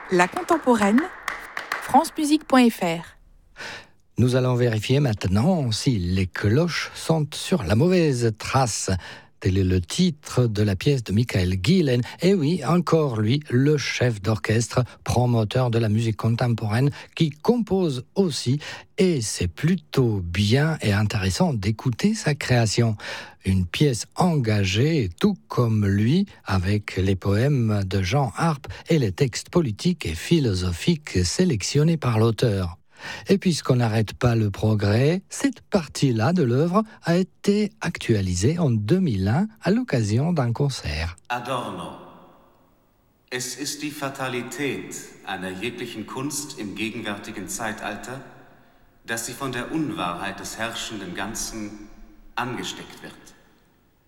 La contemporaine, francemusique.fr. Nous allons vérifier maintenant si les cloches sont sur la mauvaise trace. Tel est le titre de la pièce de Michael Gillen. Et oui, encore lui, le chef d'orchestre, promoteur de la musique contemporaine, qui compose aussi. Et c'est plutôt bien et intéressant d'écouter sa création. Une pièce engagée, tout comme lui, avec les poèmes de Jean Arp et les textes politiques et philosophiques sélectionnés par l'auteur. Et puisqu'on n'arrête pas le progrès, cette partie-là de l'œuvre a été actualisée en 2001 à l'occasion d'un concert. Adorno. Es ist die Fatalität einer jeglichen Kunst im gegenwärtigen Zeitalter, dass sie von der Unwahrheit des herrschenden Ganzen angesteckt wird.